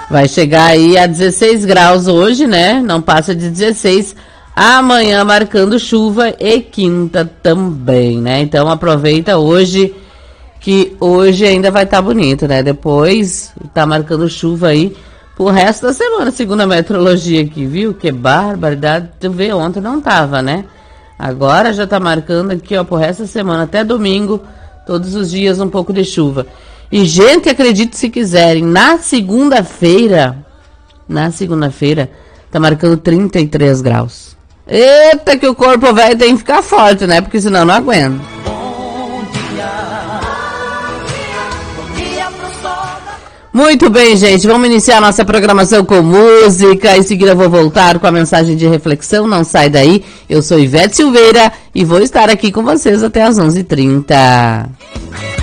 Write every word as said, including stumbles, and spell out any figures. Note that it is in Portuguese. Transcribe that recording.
Vai chegar aí a dezesseis graus hoje, né? Não passa de dezesseis. Amanhã marcando chuva e quinta também, né? Então aproveita hoje, que hoje ainda vai estar tá bonito, né? Depois tá marcando chuva aí pro resto da semana, segundo a meteorologia aqui, viu? Que barbaridade. Tu vê, ontem não tava, né? Agora já tá marcando aqui, ó, pro resto da semana, até domingo, todos os dias um pouco de chuva. E, gente, acredite se quiserem, na segunda-feira, na segunda-feira, tá marcando trinta e três graus. Eita, que o corpo velho tem que ficar forte, né? Porque senão não aguenta. Muito bem, gente, vamos iniciar nossa programação com música. Em seguida vou voltar com a mensagem de reflexão, não sai daí. Eu sou Ivete Silveira e vou estar aqui com vocês até as onze e trinta.